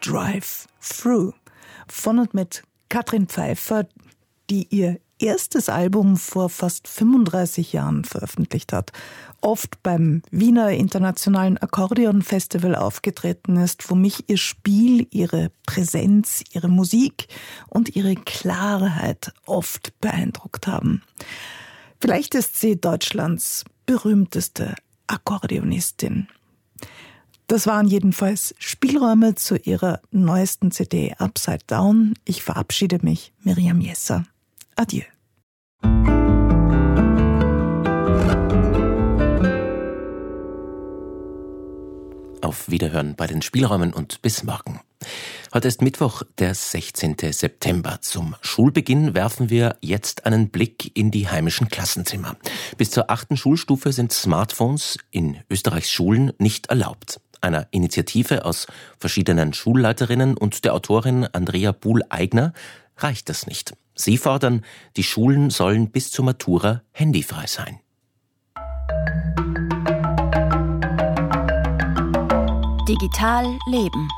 Drive Through von und mit Katrin Pfeiffer, die ihr erstes Album vor fast 35 Jahren veröffentlicht hat, oft beim Wiener Internationalen Akkordeon-Festival aufgetreten ist, wo mich ihr Spiel, ihre Präsenz, ihre Musik und ihre Klarheit oft beeindruckt haben. Vielleicht ist sie Deutschlands berühmteste Akkordeonistin. Das waren jedenfalls Spielräume zu ihrer neuesten CD Upside Down. Ich verabschiede mich, Miriam Jesser. Adieu. Auf Wiederhören bei den Spielräumen und bis morgen. Heute ist Mittwoch, der 16. September. Zum Schulbeginn werfen wir jetzt einen Blick in die heimischen Klassenzimmer. Bis zur 8. Schulstufe sind Smartphones in Österreichs Schulen nicht erlaubt. Einer Initiative aus verschiedenen Schulleiterinnen und der Autorin Andrea Buhl-Eigner reicht das nicht. Sie fordern, die Schulen sollen bis zur Matura handyfrei sein. Digital leben.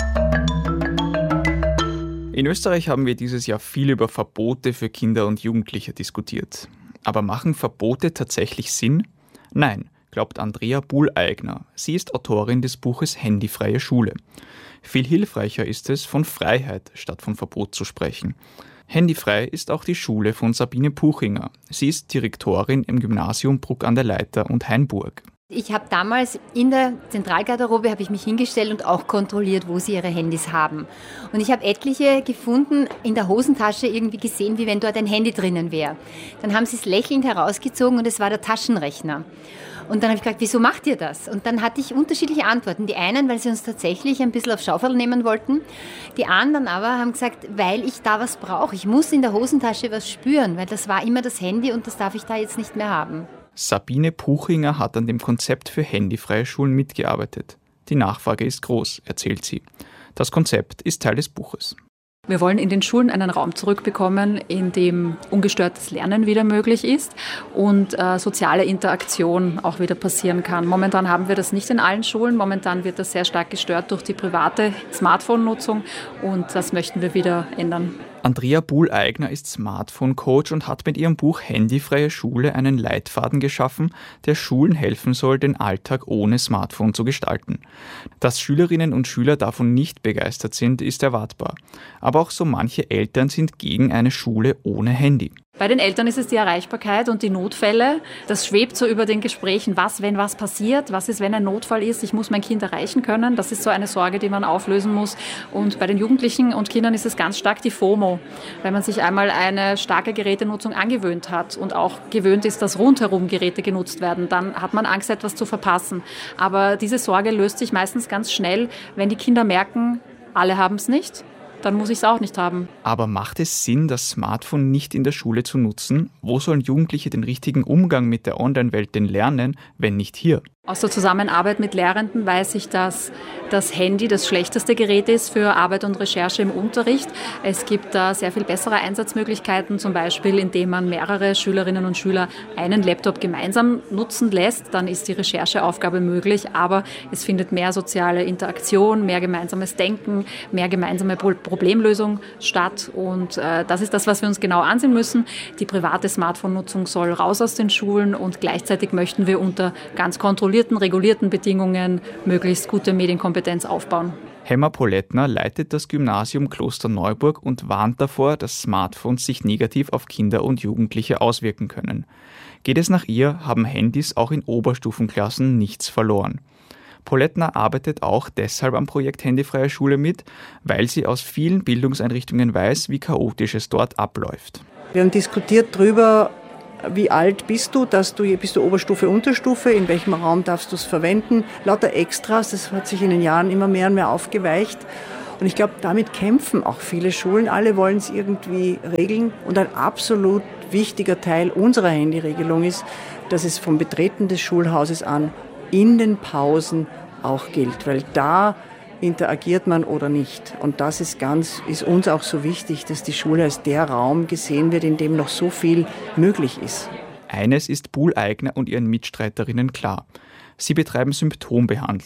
In Österreich haben wir dieses Jahr viel über Verbote für Kinder und Jugendliche diskutiert. Aber machen Verbote tatsächlich Sinn? Nein, glaubt Andrea Buhl-Eigner. Sie ist Autorin des Buches Handyfreie Schule. Viel hilfreicher ist es, von Freiheit statt von Verbot zu sprechen. Handyfrei ist auch die Schule von Sabine Puchinger. Sie ist Direktorin im Gymnasium Bruck an der Leiter und Hainburg. Ich habe damals in der Zentralgarderobe mich hingestellt und auch kontrolliert, wo sie ihre Handys haben. Und ich habe etliche gefunden, in der Hosentasche irgendwie gesehen, wie wenn dort ein Handy drinnen wäre. Dann haben sie es lächelnd herausgezogen und es war der Taschenrechner. Und dann habe ich gefragt, wieso macht ihr das? Und dann hatte ich unterschiedliche Antworten. Die einen, weil sie uns tatsächlich ein bisschen auf Schaufeln nehmen wollten. Die anderen aber haben gesagt, weil ich da was brauche. Ich muss in der Hosentasche was spüren, weil das war immer das Handy und das darf ich da jetzt nicht mehr haben. Sabine Puchinger hat an dem Konzept für handyfreie Schulen mitgearbeitet. Die Nachfrage ist groß, erzählt sie. Das Konzept ist Teil des Buches. Wir wollen in den Schulen einen Raum zurückbekommen, in dem ungestörtes Lernen wieder möglich ist und soziale Interaktion auch wieder passieren kann. Momentan haben wir das nicht in allen Schulen. Momentan wird das sehr stark gestört durch die private Smartphone-Nutzung und das möchten wir wieder ändern. Andrea Buhl-Eigner ist Smartphone-Coach und hat mit ihrem Buch Handyfreie Schule einen Leitfaden geschaffen, der Schulen helfen soll, den Alltag ohne Smartphone zu gestalten. Dass Schülerinnen und Schüler davon nicht begeistert sind, ist erwartbar. Aber auch so manche Eltern sind gegen eine Schule ohne Handy. Bei den Eltern ist es die Erreichbarkeit und die Notfälle. Das schwebt so über den Gesprächen. Was, wenn was passiert? Was ist, wenn ein Notfall ist? Ich muss mein Kind erreichen können. Das ist so eine Sorge, die man auflösen muss. Und bei den Jugendlichen und Kindern ist es ganz stark die FOMO. Wenn man sich einmal eine starke Gerätenutzung angewöhnt hat und auch gewöhnt ist, dass rundherum Geräte genutzt werden, dann hat man Angst, etwas zu verpassen. Aber diese Sorge löst sich meistens ganz schnell, wenn die Kinder merken, alle haben es nicht. Dann muss ich es auch nicht haben. Aber macht es Sinn, das Smartphone nicht in der Schule zu nutzen? Wo sollen Jugendliche den richtigen Umgang mit der Online-Welt denn lernen, wenn nicht hier? Aus der Zusammenarbeit mit Lehrenden weiß ich, dass das Handy das schlechteste Gerät ist für Arbeit und Recherche im Unterricht. Es gibt da sehr viel bessere Einsatzmöglichkeiten, zum Beispiel indem man mehrere Schülerinnen und Schüler einen Laptop gemeinsam nutzen lässt. Dann ist die Rechercheaufgabe möglich, aber es findet mehr soziale Interaktion, mehr gemeinsames Denken, mehr gemeinsame Problemlösung statt. Und das ist das, was wir uns genau ansehen müssen. Die private Smartphone-Nutzung soll raus aus den Schulen und gleichzeitig möchten wir unter ganz kontrollierten, regulierten Bedingungen möglichst gute Medienkompetenz aufbauen. Hemma Polettner leitet das Gymnasium Klosterneuburg und warnt davor, dass Smartphones sich negativ auf Kinder und Jugendliche auswirken können. Geht es nach ihr, haben Handys auch in Oberstufenklassen nichts verloren. Polettner arbeitet auch deshalb am Projekt Handyfreie Schule mit, weil sie aus vielen Bildungseinrichtungen weiß, wie chaotisch es dort abläuft. Wir haben diskutiert darüber, wie alt bist du? Bist du Oberstufe, Unterstufe? In welchem Raum darfst du es verwenden? Lauter Extras, das hat sich in den Jahren immer mehr und mehr aufgeweicht. Und ich glaube, damit kämpfen auch viele Schulen. Alle wollen es irgendwie regeln. Und ein absolut wichtiger Teil unserer Handyregelung ist, dass es vom Betreten des Schulhauses an in den Pausen auch gilt. Weil da interagiert man oder nicht. Und das ist uns auch so wichtig, dass die Schule als der Raum gesehen wird, in dem noch so viel möglich ist. Eines ist Buhl-Eigner und ihren Mitstreiterinnen klar. Sie betreiben Symptombehandlung.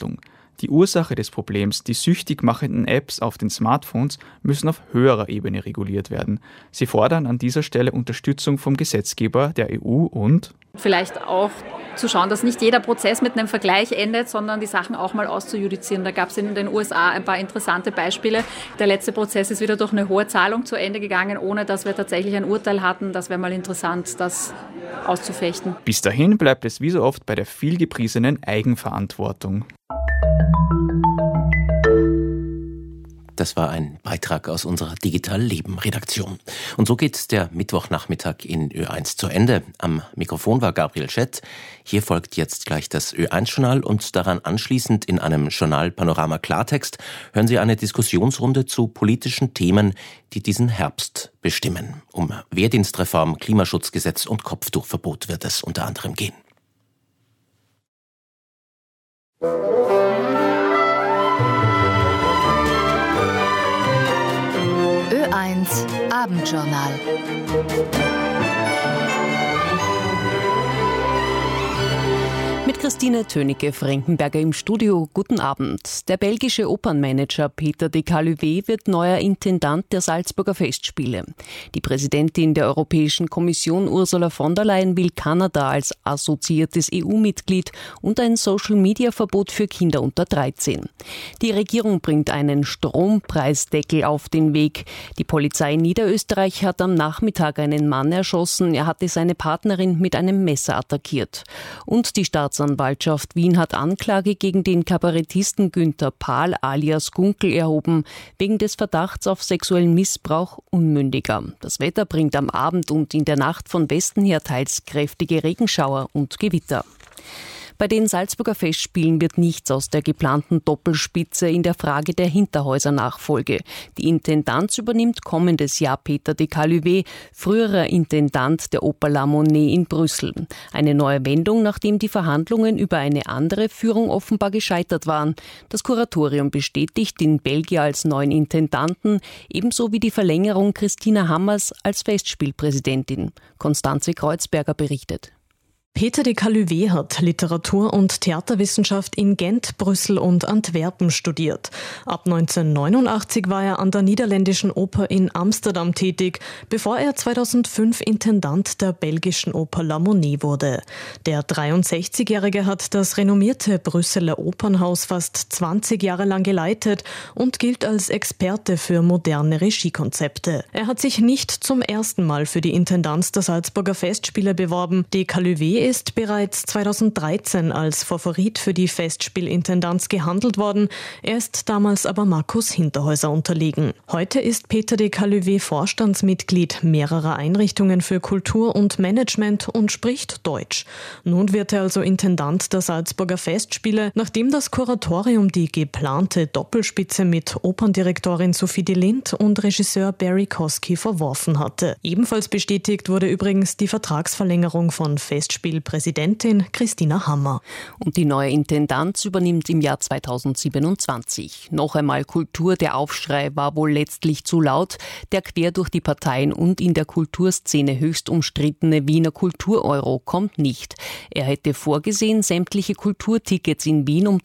Die Ursache des Problems, die süchtig machenden Apps auf den Smartphones, müssen auf höherer Ebene reguliert werden. Sie fordern an dieser Stelle Unterstützung vom Gesetzgeber, der EU und vielleicht auch zu schauen, dass nicht jeder Prozess mit einem Vergleich endet, sondern die Sachen auch mal auszujudizieren. Da gab es in den USA ein paar interessante Beispiele. Der letzte Prozess ist wieder durch eine hohe Zahlung zu Ende gegangen, ohne dass wir tatsächlich ein Urteil hatten. Das wäre mal interessant, das auszufechten. Bis dahin bleibt es wie so oft bei der vielgepriesenen Eigenverantwortung. Das war ein Beitrag aus unserer Digital-Leben-Redaktion. Und so geht der Mittwochnachmittag in Ö1 zu Ende. Am Mikrofon war Gabriel Schett. Hier folgt jetzt gleich das Ö1-Journal und daran anschließend in einem Journal Panorama Klartext hören Sie eine Diskussionsrunde zu politischen Themen, die diesen Herbst bestimmen. Um Wehrdienstreform, Klimaschutzgesetz und Kopftuchverbot wird es unter anderem gehen. Ö1 Abendjournal. Mit Christine Tönicke-Frankenberger im Studio. Guten Abend. Der belgische Opernmanager Peter de Caluwe wird neuer Intendant der Salzburger Festspiele. Die Präsidentin der Europäischen Kommission Ursula von der Leyen will Kanada als assoziiertes EU-Mitglied und ein Social-Media-Verbot für Kinder unter 13. Die Regierung bringt einen Strompreisdeckel auf den Weg. Die Polizei Niederösterreich hat am Nachmittag einen Mann erschossen. Er hatte seine Partnerin mit einem Messer attackiert. Und die Staatsanwaltschaft Wien hat Anklage gegen den Kabarettisten Günther Pahl alias Gunkel erhoben, wegen des Verdachts auf sexuellen Missbrauch Unmündiger. Das Wetter bringt am Abend und in der Nacht von Westen her teils kräftige Regenschauer und Gewitter. Bei den Salzburger Festspielen wird nichts aus der geplanten Doppelspitze in der Frage der Hinterhäuser-Nachfolge. Die Intendanz übernimmt kommendes Jahr Peter de Caluwe, früherer Intendant der Oper La Monnaie in Brüssel. Eine neue Wendung, nachdem die Verhandlungen über eine andere Führung offenbar gescheitert waren. Das Kuratorium bestätigt den Belgier als neuen Intendanten, ebenso wie die Verlängerung Christina Hammers als Festspielpräsidentin. Konstanze Kreuzberger berichtet. Peter de Caluwe hat Literatur- und Theaterwissenschaft in Gent, Brüssel und Antwerpen studiert. Ab 1989 war er an der Niederländischen Oper in Amsterdam tätig, bevor er 2005 Intendant der belgischen Oper La Monnaie wurde. Der 63-Jährige hat das renommierte Brüsseler Opernhaus fast 20 Jahre lang geleitet und gilt als Experte für moderne Regiekonzepte. Er hat sich nicht zum ersten Mal für die Intendanz der Salzburger Festspiele beworben. De Caluwe ist bereits 2013 als Favorit für die Festspielintendanz gehandelt worden. Er ist damals aber Markus Hinterhäuser unterlegen. Heute ist Peter de Caluwe Vorstandsmitglied mehrerer Einrichtungen für Kultur und Management und spricht Deutsch. Nun wird er also Intendant der Salzburger Festspiele, nachdem das Kuratorium die geplante Doppelspitze mit Operndirektorin Sophie de Lindt und Regisseur Barry Kosky verworfen hatte. Ebenfalls bestätigt wurde übrigens die Vertragsverlängerung von Festspielepräsidentin Christina Hammer. Und die neue Intendanz übernimmt im Jahr 2027. Noch einmal Kultur, der Aufschrei war wohl letztlich zu laut. Der quer durch die Parteien und in der Kulturszene höchst umstrittene Wiener Kultur-Euro kommt nicht. Er hätte vorgesehen, sämtliche Kulturtickets in Wien um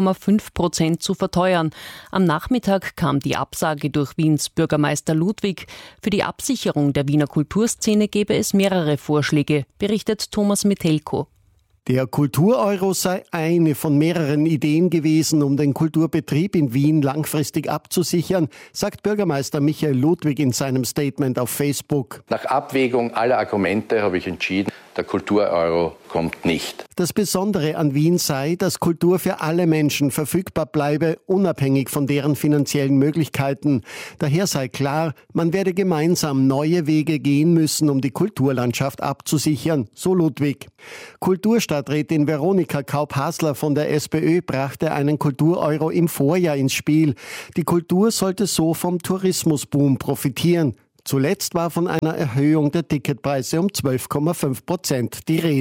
12,5% zu verteuern. Am Nachmittag kam die Absage durch Wiens Bürgermeister Ludwig. Für die Absicherung der Wiener Kulturszene gäbe es mehrere Vorschläge, berichtet Thomas Metelko. Der Kultur-Euro sei eine von mehreren Ideen gewesen, um den Kulturbetrieb in Wien langfristig abzusichern, sagt Bürgermeister Michael Ludwig in seinem Statement auf Facebook. Nach Abwägung aller Argumente habe ich entschieden, der Kultur-Euro kommt nicht. Das Besondere an Wien sei, dass Kultur für alle Menschen verfügbar bleibe, unabhängig von deren finanziellen Möglichkeiten. Daher sei klar, man werde gemeinsam neue Wege gehen müssen, um die Kulturlandschaft abzusichern, so Ludwig. Kulturstadträtin Veronika Kaup-Hasler von der SPÖ brachte einen Kultur-Euro im Vorjahr ins Spiel. Die Kultur sollte so vom Tourismusboom profitieren. Zuletzt war von einer Erhöhung der Ticketpreise um 12,5% die Rede.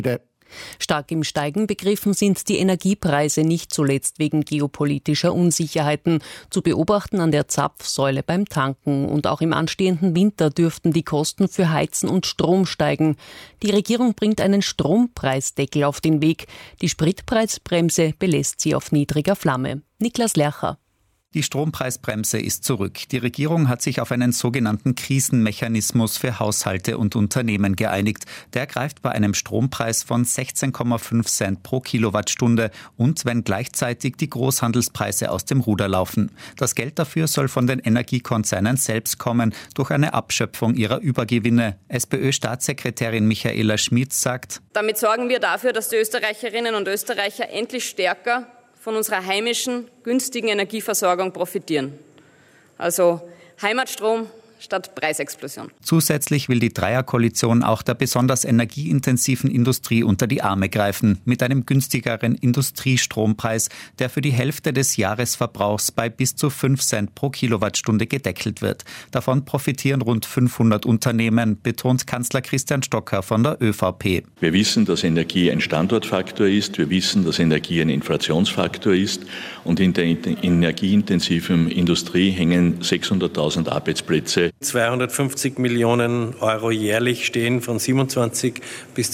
Stark im Steigen begriffen sind die Energiepreise, nicht zuletzt wegen geopolitischer Unsicherheiten. Zu beobachten an der Zapfsäule beim Tanken. Und auch im anstehenden Winter dürften die Kosten für Heizen und Strom steigen. Die Regierung bringt einen Strompreisdeckel auf den Weg. Die Spritpreisbremse belässt sie auf niedriger Flamme. Niklas Lercher. Die Strompreisbremse ist zurück. Die Regierung hat sich auf einen sogenannten Krisenmechanismus für Haushalte und Unternehmen geeinigt. Der greift bei einem Strompreis von 16,5 Cent pro Kilowattstunde und wenn gleichzeitig die Großhandelspreise aus dem Ruder laufen. Das Geld dafür soll von den Energiekonzernen selbst kommen, durch eine Abschöpfung ihrer Übergewinne. SPÖ-Staatssekretärin Michaela Schmitz sagt: Damit sorgen wir dafür, dass die Österreicherinnen und Österreicher endlich stärker von unserer heimischen, günstigen Energieversorgung profitieren. Also Heimatstrom statt Preisexplosion. Zusätzlich will die Dreierkoalition auch der besonders energieintensiven Industrie unter die Arme greifen, mit einem günstigeren Industriestrompreis, der für die Hälfte des Jahresverbrauchs bei bis zu 5 Cent pro Kilowattstunde gedeckelt wird. Davon profitieren rund 500 Unternehmen, betont Kanzler Christian Stocker von der ÖVP. Wir wissen, dass Energie ein Standortfaktor ist. Wir wissen, dass Energie ein Inflationsfaktor ist. Und in der energieintensiven Industrie hängen 600.000 Arbeitsplätze. 250 Millionen Euro jährlich stehen von 27 bis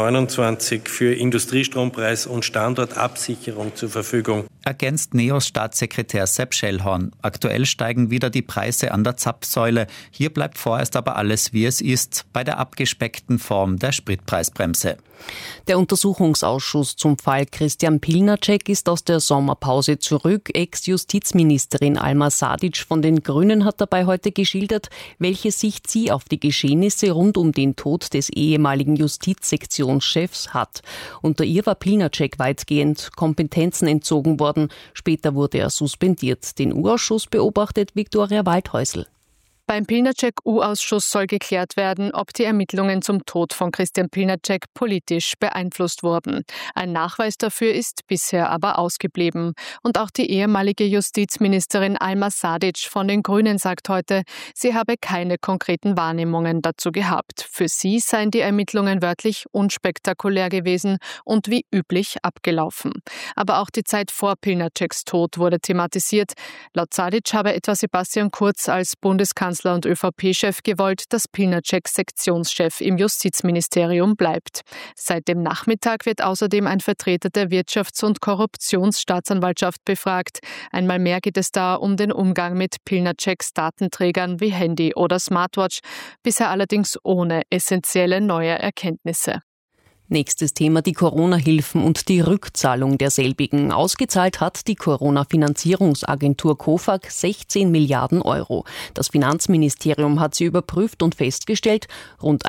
2029 für Industriestrompreis und Standortabsicherung zur Verfügung. Ergänzt NEOS Staatssekretär Sepp Schellhorn. Aktuell steigen wieder die Preise an der Zapfsäule. Hier bleibt vorerst aber alles, wie es ist, bei der abgespeckten Form der Spritpreisbremse. Der Untersuchungsausschuss zum Fall Christian Pilnacek ist aus der Sommerpause zurück. Ex-Justizministerin Alma Sadic von den Grünen hat dabei heute geschildert, welche Sicht sie auf die Geschehnisse rund um den Tod des ehemaligen Justizsektionschefs hat. Unter ihr war Pilnacek weitgehend Kompetenzen entzogen worden. Später wurde er suspendiert. Den U-Ausschuss beobachtet Viktoria Waldhäusl. Beim Pilnacek-U-Ausschuss soll geklärt werden, ob die Ermittlungen zum Tod von Christian Pilnacek politisch beeinflusst wurden. Ein Nachweis dafür ist bisher aber ausgeblieben. Und auch die ehemalige Justizministerin Alma Sadic von den Grünen sagt heute, sie habe keine konkreten Wahrnehmungen dazu gehabt. Für sie seien die Ermittlungen wörtlich unspektakulär gewesen und wie üblich abgelaufen. Aber auch die Zeit vor Pilnaceks Tod wurde thematisiert. Laut Sadic habe etwa Sebastian Kurz als Bundeskanzler und ÖVP-Chef gewollt, dass Pilnacek Sektionschef im Justizministerium bleibt. Seit dem Nachmittag wird außerdem ein Vertreter der Wirtschafts- und Korruptionsstaatsanwaltschaft befragt. Einmal mehr geht es da um den Umgang mit Pilnaceks Datenträgern wie Handy oder Smartwatch, bisher allerdings ohne essentielle neue Erkenntnisse. Nächstes Thema die Corona-Hilfen und die Rückzahlung derselbigen. Ausgezahlt hat die Corona-Finanzierungsagentur COFAG 16 Milliarden Euro. Das Finanzministerium hat sie überprüft und festgestellt, rund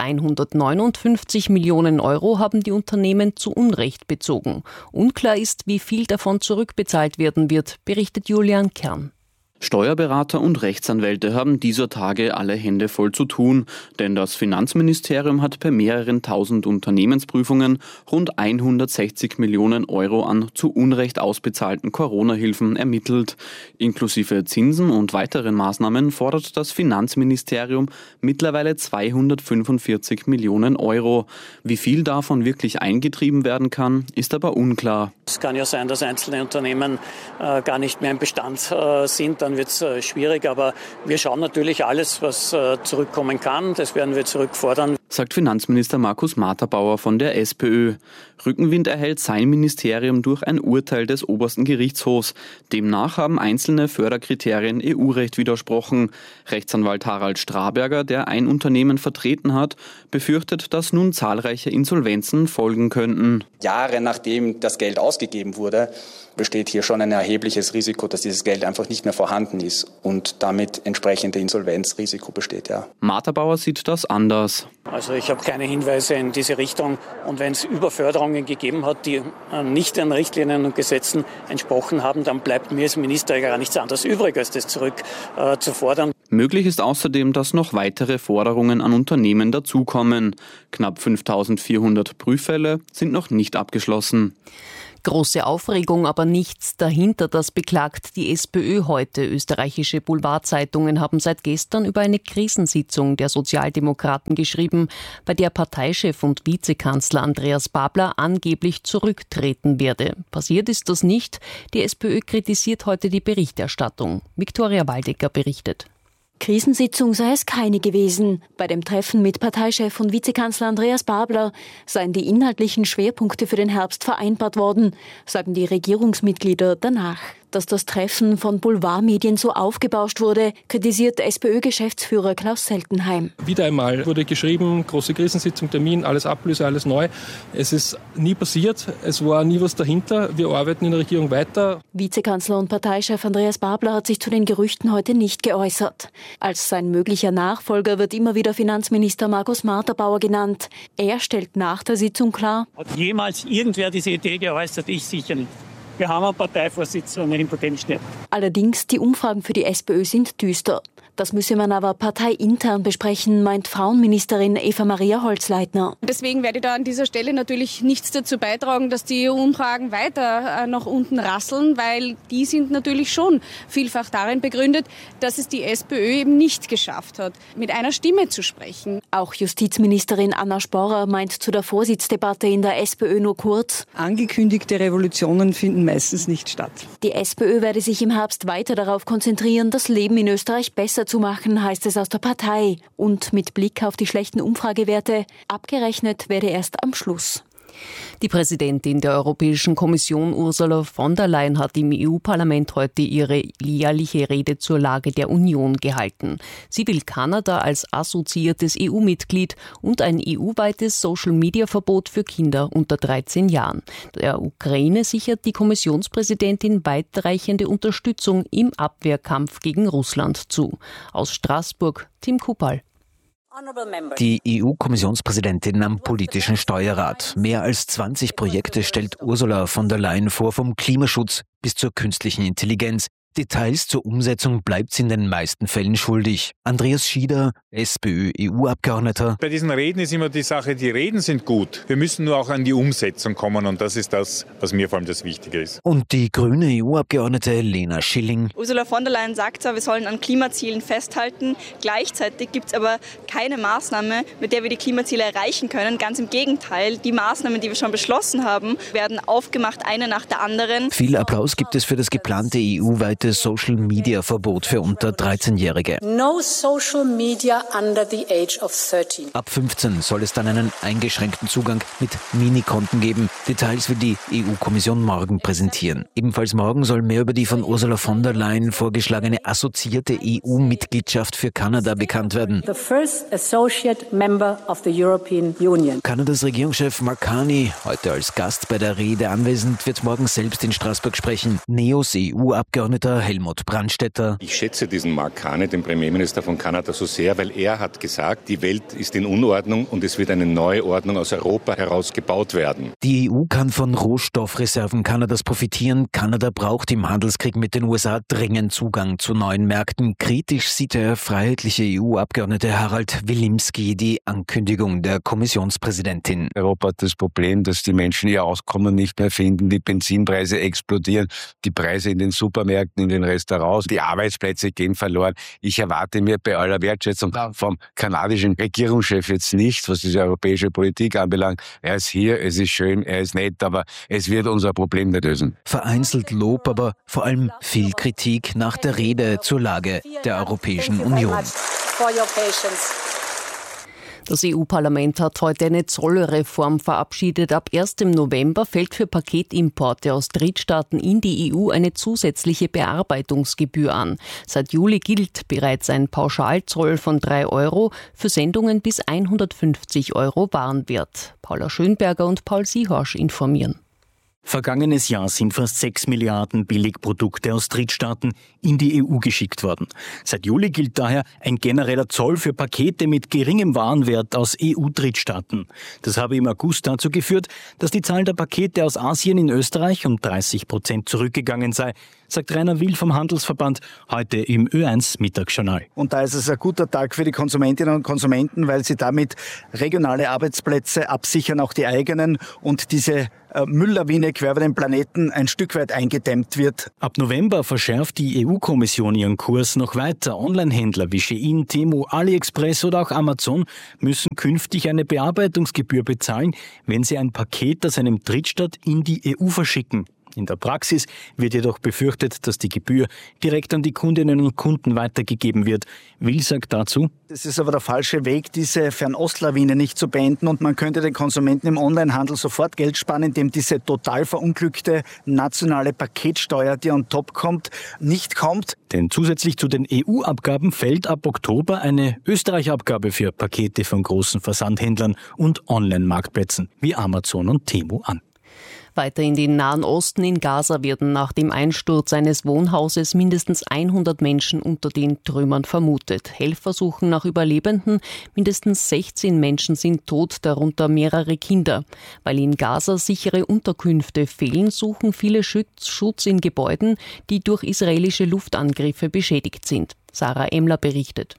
159 Millionen Euro haben die Unternehmen zu Unrecht bezogen. Unklar ist, wie viel davon zurückbezahlt werden wird, berichtet Julian Kern. Steuerberater und Rechtsanwälte haben dieser Tage alle Hände voll zu tun, denn das Finanzministerium hat bei mehreren tausend Unternehmensprüfungen rund 160 Millionen Euro an zu Unrecht ausbezahlten Corona-Hilfen ermittelt. Inklusive Zinsen und weiteren Maßnahmen fordert das Finanzministerium mittlerweile 245 Millionen Euro. Wie viel davon wirklich eingetrieben werden kann, ist aber unklar. Es kann ja sein, dass einzelne Unternehmen gar nicht mehr im Bestand sind. Dann wird es schwierig, aber wir schauen natürlich alles, was zurückkommen kann. Das werden wir zurückfordern. Sagt Finanzminister Markus Marterbauer von der SPÖ. Rückenwind erhält sein Ministerium durch ein Urteil des obersten Gerichtshofs. Demnach haben einzelne Förderkriterien EU-Recht widersprochen. Rechtsanwalt Harald Straberger, der ein Unternehmen vertreten hat, befürchtet, dass nun zahlreiche Insolvenzen folgen könnten. Jahre nachdem das Geld ausgegeben wurde, besteht hier schon ein erhebliches Risiko, dass dieses Geld einfach nicht mehr vorhanden ist und damit entsprechende Insolvenzrisiko besteht, ja. Marterbauer sieht das anders. Also ich habe keine Hinweise in diese Richtung. Und wenn es Überförderungen gegeben hat, die nicht den Richtlinien und Gesetzen entsprochen haben, dann bleibt mir als Minister gar nichts anderes übrig, als das zurückzufordern. Möglich ist außerdem, dass noch weitere Forderungen an Unternehmen dazukommen. Knapp 5.400 Prüffälle sind noch nicht abgeschlossen. Große Aufregung, aber nichts dahinter, das beklagt die SPÖ heute. Österreichische Boulevardzeitungen haben seit gestern über eine Krisensitzung der Sozialdemokraten geschrieben, bei der Parteichef und Vizekanzler Andreas Babler angeblich zurücktreten werde. Passiert ist das nicht. Die SPÖ kritisiert heute die Berichterstattung. Viktoria Waldecker berichtet. Krisensitzung sei es keine gewesen. Bei dem Treffen mit Parteichef und Vizekanzler Andreas Babler seien die inhaltlichen Schwerpunkte für den Herbst vereinbart worden, sagen die Regierungsmitglieder danach. Dass das Treffen von Boulevardmedien so aufgebauscht wurde, kritisiert SPÖ-Geschäftsführer Klaus Seltenheim. Wieder einmal wurde geschrieben, große Krisensitzung, Termin, alles Ablöse, alles neu. Es ist nie passiert, es war nie was dahinter. Wir arbeiten in der Regierung weiter. Vizekanzler und Parteichef Andreas Babler hat sich zu den Gerüchten heute nicht geäußert. Als sein möglicher Nachfolger wird immer wieder Finanzminister Markus Marterbauer genannt. Er stellt nach der Sitzung klar: Hat jemals irgendwer diese Idee geäußert? Ich sicher nicht. Wir haben einen Parteivorsitzenden, hinter dem steht. Allerdings, die Umfragen für die SPÖ sind düster. Das müsse man aber parteiintern besprechen, meint Frauenministerin Eva-Maria Holzleitner. Deswegen werde ich da an dieser Stelle natürlich nichts dazu beitragen, dass die Umfragen weiter nach unten rasseln, weil die sind natürlich schon vielfach darin begründet, dass es die SPÖ eben nicht geschafft hat, mit einer Stimme zu sprechen. Auch Justizministerin Anna Sporrer meint zu der Vorsitzdebatte in der SPÖ nur kurz: Angekündigte Revolutionen finden meistens nicht statt. Die SPÖ werde sich im Herbst weiter darauf konzentrieren, das Leben in Österreich besser zu machen, heißt es aus der Partei. Und mit Blick auf die schlechten Umfragewerte, abgerechnet werde erst am Schluss. Die Präsidentin der Europäischen Kommission Ursula von der Leyen hat im EU-Parlament heute ihre jährliche Rede zur Lage der Union gehalten. Sie will Kanada als assoziiertes EU-Mitglied und ein EU-weites Social-Media-Verbot für Kinder unter 13 Jahren. Der Ukraine sichert die Kommissionspräsidentin weitreichende Unterstützung im Abwehrkampf gegen Russland zu. Aus Straßburg, Tim Kupal. Die EU-Kommissionspräsidentin am politischen Steuerrat. Mehr als 20 Projekte stellt Ursula von der Leyen vor, vom Klimaschutz bis zur künstlichen Intelligenz. Details zur Umsetzung bleibt sie in den meisten Fällen schuldig. Andreas Schieder, SPÖ-EU-Abgeordneter. Bei diesen Reden ist immer die Sache, die Reden sind gut. Wir müssen nur auch an die Umsetzung kommen und das ist das, was mir vor allem das Wichtige ist. Und die grüne EU-Abgeordnete Lena Schilling. Ursula von der Leyen sagt zwar, wir sollen an Klimazielen festhalten. Gleichzeitig gibt es aber keine Maßnahme, mit der wir die Klimaziele erreichen können. Ganz im Gegenteil, die Maßnahmen, die wir schon beschlossen haben, werden aufgemacht, eine nach der anderen. Viel Applaus gibt es für das geplante EU-weite Social-Media-Verbot für unter 13-Jährige. No social media under the age of 13. Ab 15 soll es dann einen eingeschränkten Zugang mit Minikonten geben. Details will die EU-Kommission morgen präsentieren. Ebenfalls morgen soll mehr über die von Ursula von der Leyen vorgeschlagene assoziierte EU-Mitgliedschaft für Kanada bekannt werden. The first associate member of the European Union. Kanadas Regierungschef Mark Carney, heute als Gast bei der Rede anwesend, wird morgen selbst in Straßburg sprechen. NEOS EU-Abgeordneter Helmut Brandstätter. Ich schätze diesen Mark Carney, den Premierminister von Kanada, so sehr, weil er hat gesagt, die Welt ist in Unordnung und es wird eine neue Ordnung aus Europa heraus gebaut werden. Die EU kann von Rohstoffreserven Kanadas profitieren. Kanada braucht im Handelskrieg mit den USA dringend Zugang zu neuen Märkten. Kritisch sieht der freiheitliche EU-Abgeordnete Harald Wilimski die Ankündigung der Kommissionspräsidentin. Europa hat das Problem, dass die Menschen ihr Auskommen nicht mehr finden, die Benzinpreise explodieren, die Preise in den Supermärkten, in den Restaurants, die Arbeitsplätze gehen verloren. Ich erwarte mir bei aller Wertschätzung vom kanadischen Regierungschef jetzt nicht, was diese europäische Politik anbelangt. Er ist hier, es ist schön, er ist nett, aber es wird unser Problem nicht lösen. Vereinzelt Lob, aber vor allem viel Kritik nach der Rede zur Lage der Europäischen Union. Das EU-Parlament hat heute eine Zollreform verabschiedet. Ab 1. November fällt für Paketimporte aus Drittstaaten in die EU eine zusätzliche Bearbeitungsgebühr an. Seit Juli gilt bereits ein Pauschalzoll von 3 €, für Sendungen bis 150 € Warenwert. Paula Schönberger und Paul Siehorsch informieren. Vergangenes Jahr sind fast 6 Milliarden Billigprodukte aus Drittstaaten in die EU geschickt worden. Seit Juli gilt daher ein genereller Zoll für Pakete mit geringem Warenwert aus EU-Drittstaaten. Das habe im August dazu geführt, dass die Zahl der Pakete aus Asien in Österreich um 30% zurückgegangen sei. sagt Rainer Will vom Handelsverband heute im Ö1 Mittagsjournal. Und da ist es ein guter Tag für die Konsumentinnen und Konsumenten, weil sie damit regionale Arbeitsplätze absichern, auch die eigenen, und diese Mülllawine quer über den Planeten ein Stück weit eingedämmt wird. Ab November verschärft die EU-Kommission ihren Kurs noch weiter. Onlinehändler wie Shein, Temu, AliExpress oder auch Amazon müssen künftig eine Bearbeitungsgebühr bezahlen, wenn sie ein Paket aus einem Drittstaat in die EU verschicken. In der Praxis wird jedoch befürchtet, dass die Gebühr direkt an die Kundinnen und Kunden weitergegeben wird. Will sagt dazu: Das ist aber der falsche Weg, diese Fernostlawine nicht zu beenden, und man könnte den Konsumenten im Onlinehandel sofort Geld sparen, indem diese total verunglückte nationale Paketsteuer, die on top kommt, nicht kommt. Denn zusätzlich zu den EU-Abgaben fällt ab Oktober eine Österreich-Abgabe für Pakete von großen Versandhändlern und Online-Marktplätzen wie Amazon und Temu an. Weiter in den Nahen Osten. In Gaza werden nach dem Einsturz eines Wohnhauses mindestens 100 Menschen unter den Trümmern vermutet. Helfer suchen nach Überlebenden. Mindestens 16 Menschen sind tot, darunter mehrere Kinder. Weil in Gaza sichere Unterkünfte fehlen, suchen viele Schutz in Gebäuden, die durch israelische Luftangriffe beschädigt sind. Sarah Emler berichtet.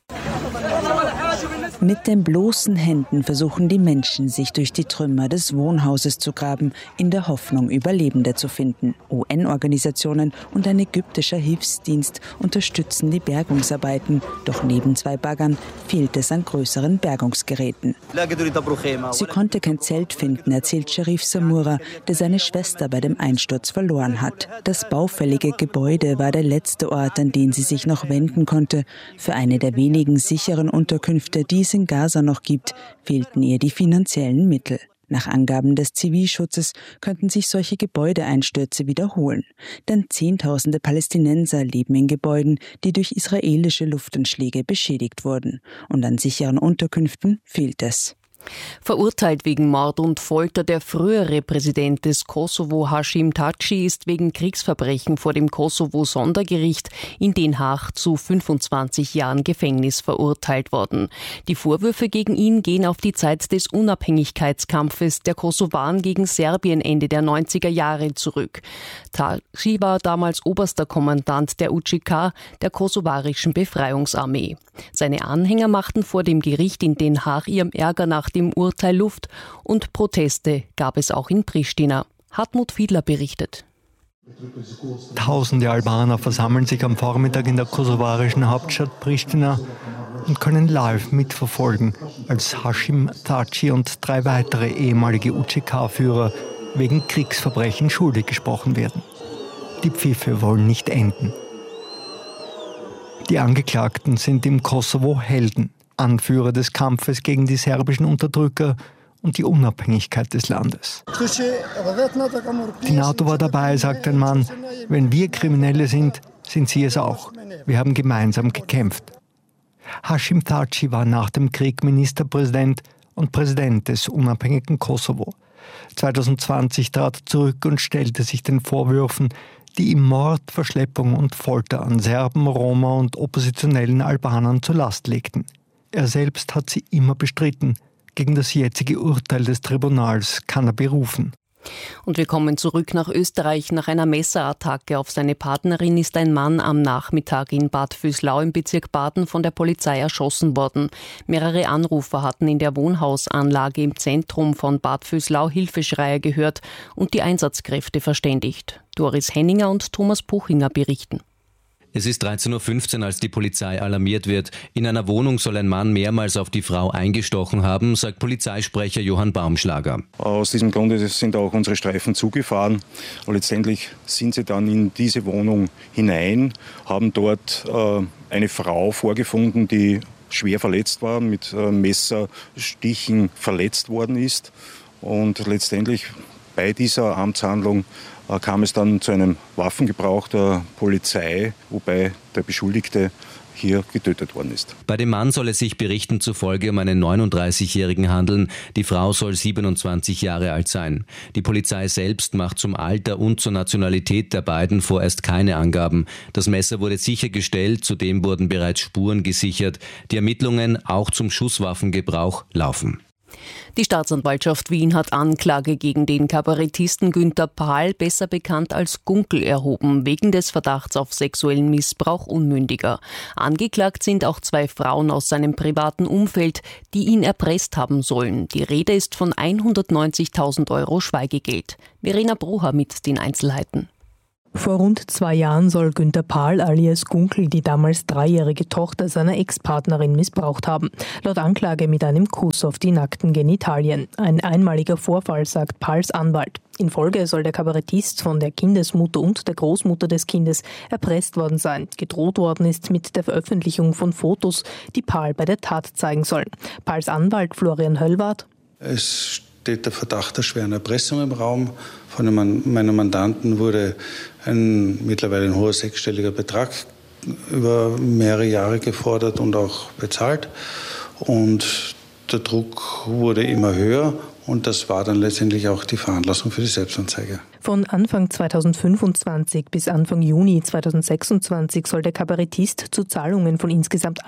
Mit den bloßen Händen versuchen die Menschen, sich durch die Trümmer des Wohnhauses zu graben, in der Hoffnung, Überlebende zu finden. UN-Organisationen und ein ägyptischer Hilfsdienst unterstützen die Bergungsarbeiten. Doch neben 2 Baggern fehlt es an größeren Bergungsgeräten. Sie konnte kein Zelt finden, erzählt Sharif Samura, der seine Schwester bei dem Einsturz verloren hat. Das baufällige Gebäude war der letzte Ort, an den sie sich noch wenden konnte. Für eine der wenigen sicheren Unterkünfte, die es in Gaza noch gibt, fehlten ihr die finanziellen Mittel. Nach Angaben des Zivilschutzes könnten sich solche Gebäudeeinstürze wiederholen. Denn Zehntausende Palästinenser leben in Gebäuden, die durch israelische Luftanschläge beschädigt wurden. Und an sicheren Unterkünften fehlt es. Verurteilt wegen Mord und Folter der frühere Präsident des Kosovo, Hashim Thaçi, ist wegen Kriegsverbrechen vor dem Kosovo-Sondergericht in Den Haag zu 25 Jahren Gefängnis verurteilt worden. Die Vorwürfe gegen ihn gehen auf die Zeit des Unabhängigkeitskampfes der Kosovaren gegen Serbien Ende der 90er Jahre zurück. Thaçi war damals oberster Kommandant der UÇK, der kosovarischen Befreiungsarmee. Seine Anhänger machten vor dem Gericht in Den Haag ihrem Ärger nach dem Urteil Luft, und Proteste gab es auch in Pristina. Hartmut Fiedler berichtet. Tausende Albaner versammeln sich am Vormittag in der kosovarischen Hauptstadt Pristina und können live mitverfolgen, als Hashim Thaçi und 3 weitere ehemalige UÇK-Führer wegen Kriegsverbrechen schuldig gesprochen werden. Die Pfiffe wollen nicht enden. Die Angeklagten sind im Kosovo Helden, Anführer des Kampfes gegen die serbischen Unterdrücker und die Unabhängigkeit des Landes. Die NATO war dabei, sagt ein Mann. Wenn wir Kriminelle sind, sind sie es auch. Wir haben gemeinsam gekämpft. Hashim Thaçi war nach dem Krieg Ministerpräsident und Präsident des unabhängigen Kosovo. 2020 trat er zurück und stellte sich den Vorwürfen, die ihm Mord, Verschleppung und Folter an Serben, Roma und oppositionellen Albanern zur Last legten. Er selbst hat sie immer bestritten. Gegen das jetzige Urteil des Tribunals kann er berufen. Und wir kommen zurück nach Österreich. Nach einer Messerattacke auf seine Partnerin ist ein Mann am Nachmittag in Bad Vöslau im Bezirk Baden von der Polizei erschossen worden. Mehrere Anrufer hatten in der Wohnhausanlage im Zentrum von Bad Vöslau Hilfeschreie gehört und die Einsatzkräfte verständigt. Doris Henninger und Thomas Puchinger berichten. Es ist 13.15 Uhr, als die Polizei alarmiert wird. In einer Wohnung soll ein Mann mehrmals auf die Frau eingestochen haben, sagt Polizeisprecher Johann Baumschlager. Aus diesem Grunde sind auch unsere Streifen zugefahren. Und letztendlich sind sie dann in diese Wohnung hinein, haben dort eine Frau vorgefunden, die schwer verletzt war, mit Messerstichen verletzt worden ist. Und letztendlich bei dieser Amtshandlung kam es dann zu einem Waffengebrauch der Polizei, wobei der Beschuldigte hier getötet worden ist. Bei dem Mann soll es sich Berichten zufolge um einen 39-Jährigen handeln. Die Frau soll 27 Jahre alt sein. Die Polizei selbst macht zum Alter und zur Nationalität der beiden vorerst keine Angaben. Das Messer wurde sichergestellt, zudem wurden bereits Spuren gesichert. Die Ermittlungen auch zum Schusswaffengebrauch laufen. Die Staatsanwaltschaft Wien hat Anklage gegen den Kabarettisten Günther Pahl, besser bekannt als Gunkel, erhoben, wegen des Verdachts auf sexuellen Missbrauch Unmündiger. Angeklagt sind auch 2 Frauen aus seinem privaten Umfeld, die ihn erpresst haben sollen. Die Rede ist von 190.000 € Schweigegeld. Verena Brucher mit den Einzelheiten. Vor rund 2 Jahren soll Günther Pahl alias Gunkel die damals 3-jährige Tochter seiner Ex-Partnerin missbraucht haben. Laut Anklage mit einem Kuss auf die nackten Genitalien. Ein einmaliger Vorfall, sagt Pahls Anwalt. In Folge soll der Kabarettist von der Kindesmutter und der Großmutter des Kindes erpresst worden sein. Gedroht worden ist mit der Veröffentlichung von Fotos, die Pahl bei der Tat zeigen sollen. Pahls Anwalt Florian Höllwarth: Es steht der Verdacht der schweren Erpressung im Raum. Von meinem Mandanten wurde mittlerweile ein hoher 6-stelliger Betrag über mehrere Jahre gefordert und auch bezahlt. Und der Druck wurde immer höher und das war dann letztendlich auch die Veranlassung für die Selbstanzeige. Von Anfang 2025 bis Anfang Juni 2026 soll der Kabarettist zu Zahlungen von insgesamt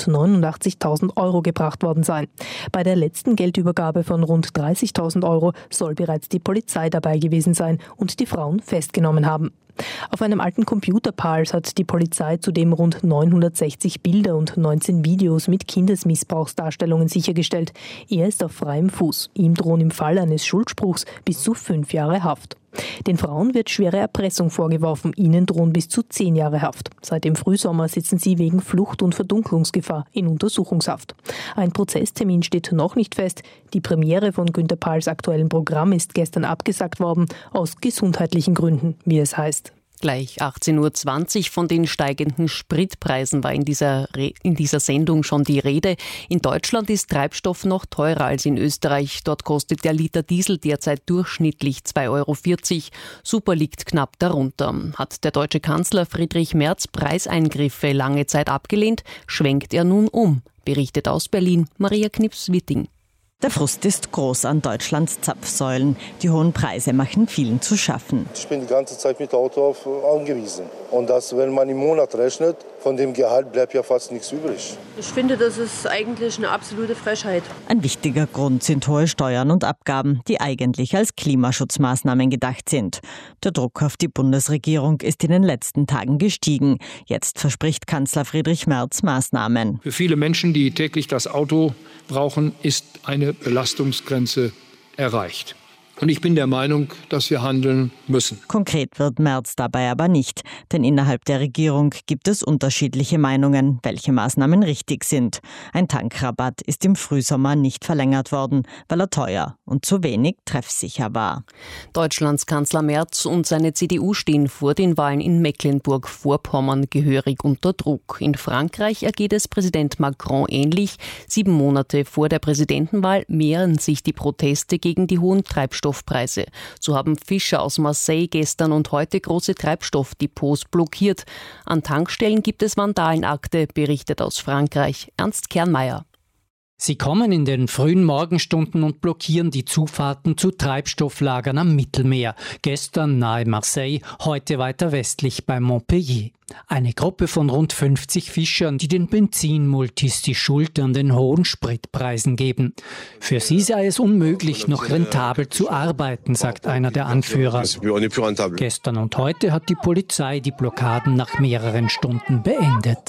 189.000 € gebracht worden sein. Bei der letzten Geldübergabe von rund 30.000 € soll bereits die Polizei dabei gewesen sein und die Frauen festgenommen haben. Auf einem alten Computer Pahls hat die Polizei zudem rund 960 Bilder und 19 Videos mit Kindesmissbrauchsdarstellungen sichergestellt. Er ist auf freiem Fuß. Ihm drohen im Fall eines Schuldspruchs bis zu 5 Jahre Haft. Den Frauen wird schwere Erpressung vorgeworfen, ihnen drohen bis zu 10 Jahre Haft. Seit dem Frühsommer sitzen sie wegen Flucht- und Verdunklungsgefahr in Untersuchungshaft. Ein Prozesstermin steht noch nicht fest. Die Premiere von Günther Pahls aktuellen Programm ist gestern abgesagt worden, aus gesundheitlichen Gründen, wie es heißt. Gleich 18.20 Uhr. Von den steigenden Spritpreisen war in dieser Sendung schon die Rede. In Deutschland ist Treibstoff noch teurer als in Österreich. Dort kostet der Liter Diesel derzeit durchschnittlich 2,40 €. Super liegt knapp darunter. Hat der deutsche Kanzler Friedrich Merz Preiseingriffe lange Zeit abgelehnt, schwenkt er nun um. Berichtet aus Berlin Maria Knips-Witting. Der Frust ist groß an Deutschlands Zapfsäulen. Die hohen Preise machen vielen zu schaffen. Ich bin die ganze Zeit mit Auto angewiesen. Und das, wenn man im Monat rechnet, von dem Gehalt bleibt ja fast nichts übrig. Ich finde, das ist eigentlich eine absolute Frechheit. Ein wichtiger Grund sind hohe Steuern und Abgaben, die eigentlich als Klimaschutzmaßnahmen gedacht sind. Der Druck auf die Bundesregierung ist in den letzten Tagen gestiegen. Jetzt verspricht Kanzler Friedrich Merz Maßnahmen. Für viele Menschen, die täglich das Auto brauchen, ist eine Belastungsgrenze erreicht. Und ich bin der Meinung, dass wir handeln müssen. Konkret wird Merz dabei aber nicht, denn innerhalb der Regierung gibt es unterschiedliche Meinungen, welche Maßnahmen richtig sind. Ein Tankrabatt ist im Frühsommer nicht verlängert worden, weil er teuer und zu wenig treffsicher war. Deutschlands Kanzler Merz und seine CDU stehen vor den Wahlen in Mecklenburg-Vorpommern gehörig unter Druck. In Frankreich ergeht es Präsident Macron ähnlich. 7 Monate vor der Präsidentenwahl mehren sich die Proteste gegen die hohen Treibstoffpreise. So haben Fischer aus Marseille gestern und heute große Treibstoffdepots blockiert. An Tankstellen gibt es Vandalenakte, berichtet aus Frankreich Ernst Kernmeier. Sie kommen in den frühen Morgenstunden und blockieren die Zufahrten zu Treibstofflagern am Mittelmeer. Gestern nahe Marseille, heute weiter westlich bei Montpellier. Eine Gruppe von rund 50 Fischern, die den Benzinmultis die Schuld an den hohen Spritpreisen geben. Für sie sei es unmöglich, noch rentabel zu arbeiten, sagt einer der Anführer. Gestern und heute hat die Polizei die Blockaden nach mehreren Stunden beendet.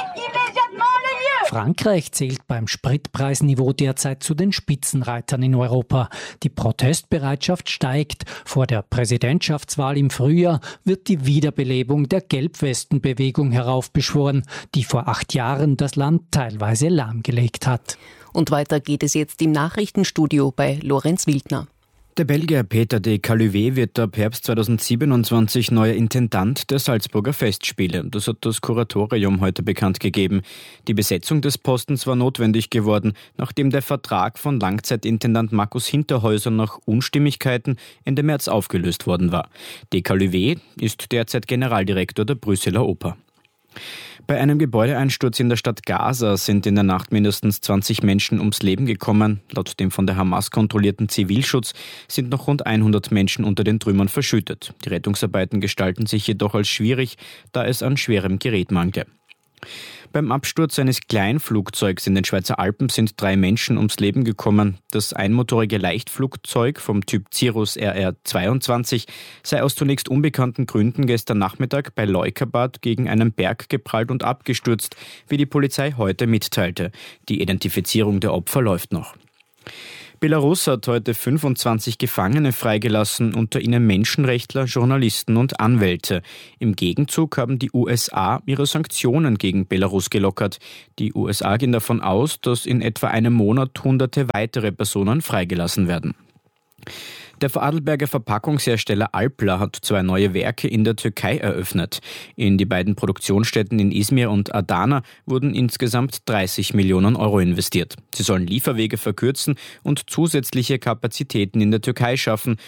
Frankreich zählt beim Spritpreisniveau derzeit zu den Spitzenreitern in Europa. Die Protestbereitschaft steigt. Vor der Präsidentschaftswahl im Frühjahr wird die Wiederbelebung der Gelbwestenbewegung heraufbeschworen, die vor 8 Jahren das Land teilweise lahmgelegt hat. Und weiter geht es jetzt im Nachrichtenstudio bei Lorenz Wildner. Der Belgier Peter de Caluvé wird ab Herbst 2027 neuer Intendant der Salzburger Festspiele. Das hat das Kuratorium heute bekannt gegeben. Die Besetzung des Postens war notwendig geworden, nachdem der Vertrag von Langzeitintendant Markus Hinterhäuser nach Unstimmigkeiten Ende März aufgelöst worden war. De Caluvé ist derzeit Generaldirektor der Brüsseler Oper. Bei einem Gebäudeeinsturz in der Stadt Gaza sind in der Nacht mindestens 20 Menschen ums Leben gekommen. Laut dem von der Hamas kontrollierten Zivilschutz sind noch rund 100 Menschen unter den Trümmern verschüttet. Die Rettungsarbeiten gestalten sich jedoch als schwierig, da es an schwerem Gerät mangele. Beim Absturz eines Kleinflugzeugs in den Schweizer Alpen sind 3 Menschen ums Leben gekommen. Das einmotorige Leichtflugzeug vom Typ Cirrus RR-22 sei aus zunächst unbekannten Gründen gestern Nachmittag bei Leukerbad gegen einen Berg geprallt und abgestürzt, wie die Polizei heute mitteilte. Die Identifizierung der Opfer läuft noch. Belarus hat heute 25 Gefangene freigelassen, unter ihnen Menschenrechtler, Journalisten und Anwälte. Im Gegenzug haben die USA ihre Sanktionen gegen Belarus gelockert. Die USA gehen davon aus, dass in etwa einem Monat Hunderte weitere Personen freigelassen werden. Der Vorarlberger Verpackungshersteller Alpla hat 2 neue Werke in der Türkei eröffnet. In die beiden Produktionsstätten in Izmir und Adana wurden insgesamt 30 Millionen Euro investiert. Sie sollen Lieferwege verkürzen und zusätzliche Kapazitäten in der Türkei schaffen,